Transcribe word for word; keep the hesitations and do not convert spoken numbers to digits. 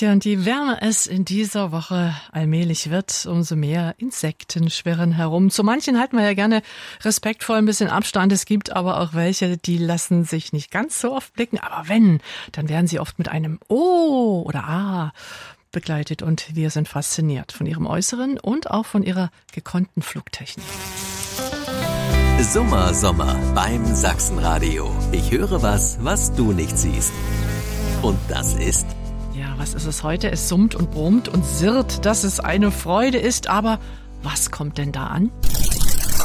Tja, und je wärmer es in dieser Woche allmählich wird, umso mehr Insekten schwirren herum. Zu manchen halten wir ja gerne respektvoll ein bisschen Abstand. Es gibt aber auch welche, die lassen sich nicht ganz so oft blicken. Aber wenn, dann werden sie oft mit einem Oh oder Ah begleitet. Und wir sind fasziniert von ihrem Äußeren und auch von ihrer gekonnten Flugtechnik. Summer Sommer beim Sachsenradio. Ich höre was, was du nicht siehst. Und das ist... Ja, was ist es heute? Es summt und brummt und sirrt, dass es eine Freude ist. Aber was kommt denn da an?